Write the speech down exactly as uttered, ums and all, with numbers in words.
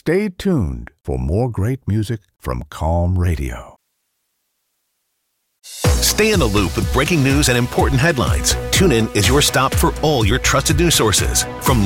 Stay tuned for more great music from Calm Radio. Stay in the loop with breaking news and important headlines. TuneIn is your stop for all your trusted news sources. From